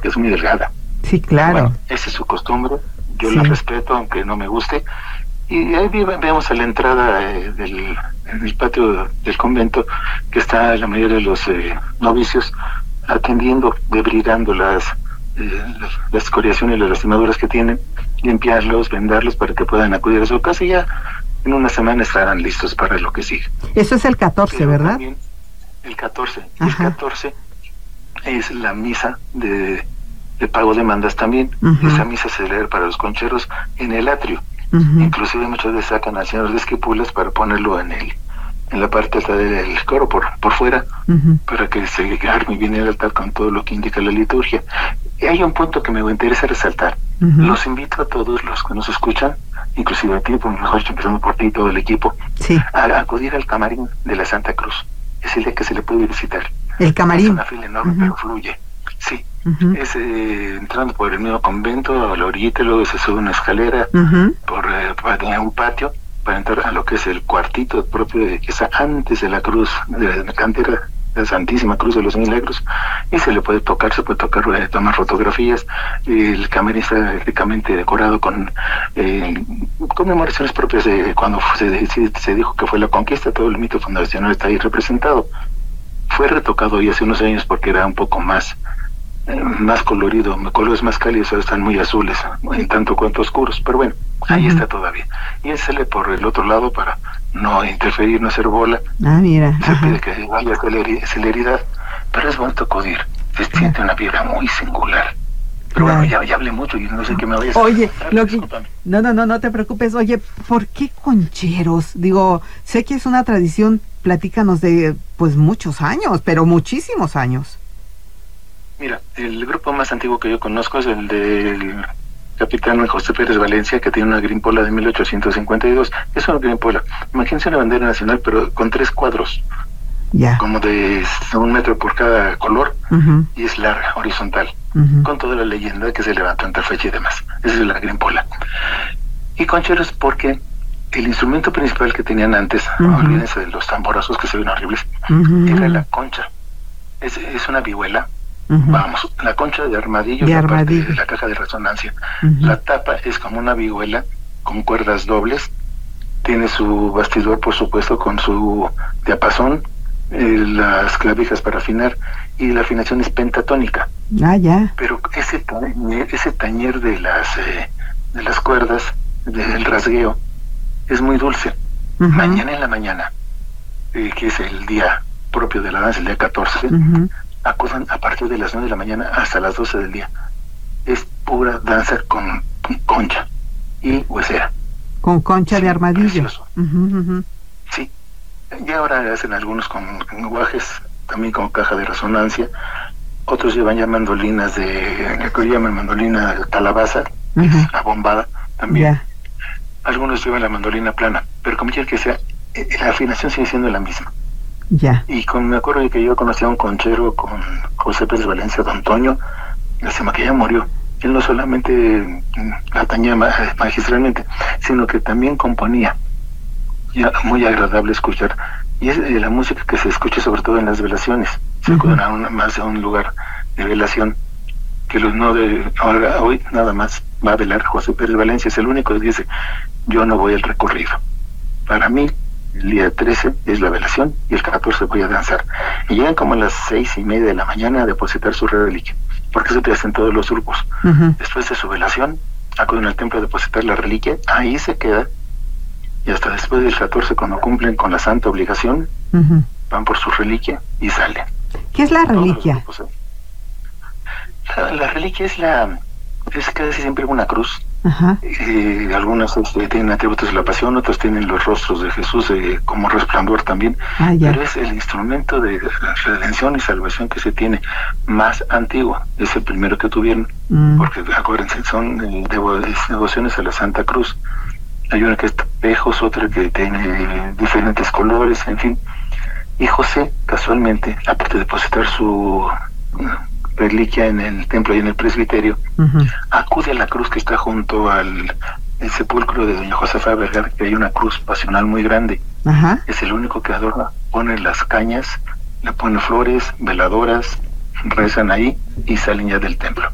porque es muy delgada. Sí, claro. Bueno, esa es su costumbre, yo la respeto, aunque no me guste. Y ahí vemos a la entrada del patio del convento, que está la mayoría de los novicios atendiendo, debridando las escoriaciones y las lastimaduras que tienen, limpiarlos, vendarlos para que puedan acudir a su casa, y ya en una semana estarán listos para lo que sigue. Eso es el 14, pero ¿verdad? También el 14. Ajá. El 14 es la misa de pago de mandas también. Esa misa se celebra para los concheros en el atrio. Inclusive muchas veces sacan al señor de Esquipulas para ponerlo en la parte alta del coro, por fuera, para que se arme bien el altar con todo lo que indica la liturgia. Y hay un punto que me interesa resaltar. Los invito a todos los que nos escuchan, inclusive a ti, por mejor empezando por ti y todo el equipo, a acudir al camarín de la Santa Cruz. Es el día que se le puede visitar. El camarín. Es una fila enorme, pero fluye. Sí. Es entrando por el mismo convento, a la orillita, luego se sube una escalera por un patio para entrar a lo que es el cuartito propio que está antes de la cruz, de la cantera, la Santísima Cruz de los Milagros, y se puede tocar, tomar fotografías. El camarín está ricamente decorado con conmemoraciones propias de cuando se dijo que fue la conquista. Todo el mito fundacional está ahí representado. Fue retocado ya hace unos años porque era un poco más colorido, colores más cálidos, ahora están muy azules, en tanto cuanto oscuros, pero bueno, ahí está todavía. Y él sale por el otro lado para no interferir, no hacer bola. Mira. Se pide que vaya celeridad, pero es bonito acudir. Se siente una vibra muy singular. Pero bueno, ya hablé mucho y no sé qué me vayas Oye, a no te preocupes. Oye, ¿por qué concheros? Digo, sé que es una tradición, platícanos, de pues muchos años, pero muchísimos años. Mira, el grupo más antiguo que yo conozco es el del capitán José Pérez Valencia, que tiene una grimpola de 1852. Es una grimpola, imagínense una bandera nacional, pero con 3 cuadros, como de 1 metro por cada color, y es larga, horizontal, con toda la leyenda que se levantó en tal fecha y demás. Esa es la grimpola. Y concheros porque el instrumento principal que tenían antes, olvídense de los tamborazos que se ven horribles, era la concha. Es una vihuela. Vamos, la concha de armadillo, parte de la caja de resonancia. La tapa es como una vihuela con cuerdas dobles, tiene su bastidor, por supuesto, con su diapasón, las clavijas para afinar, y la afinación es pentatónica. Pero ese tañer de las cuerdas, del rasgueo, es muy dulce. Mañana en la mañana, que es el día propio de la danza, el día 14, acudan a partir de las 9 de la mañana hasta las 12 del día. Es pura danza con concha y huesera. Con concha de armadillo. Sí. Y ahora hacen algunos con guajes, también con caja de resonancia. Otros llevan ya mandolinas que llaman mandolina de calabaza, abombada también. Algunos llevan la mandolina plana, pero como quiera que sea, la afinación sigue siendo la misma. Y me acuerdo de que yo conocí a un conchero con José Pérez Valencia, don Toño, lástima que ya murió. Él no solamente la tañía magistralmente, sino que también componía. Ya muy agradable escuchar. Y es la música que se escucha sobre todo en las velaciones. Se acuden a más de un lugar de velación, que ahora hoy nada más va a velar José Pérez Valencia. Es el único que dice: yo no voy al recorrido. Para mí, el día 13 es la velación y el 14 voy a danzar. Y llegan como a las 6:30 de la mañana a depositar su reliquia, porque eso te hacen todos los grupos. Después de su velación, acuden al templo a depositar la reliquia, ahí se queda, y hasta después del 14, cuando cumplen con la santa obligación, van por su reliquia y salen. ¿Qué es la reliquia? La reliquia es casi siempre una cruz. Algunos tienen atributos de la pasión, otros tienen los rostros de Jesús como resplandor también, pero es el instrumento de redención y salvación que se tiene más antiguo. Es el primero que tuvieron, porque acuérdense, son devociones a la Santa Cruz. Hay una que es espejos, otra que tiene diferentes colores, en fin. Y José, casualmente, aparte de depositar su reliquia en el templo y en el presbiterio, acude a la cruz que está junto al sepulcro de doña Josefa Vergara, que hay una cruz pasional muy grande. Es el único que adorna, pone las cañas, le pone flores, veladoras, rezan ahí y salen ya del templo.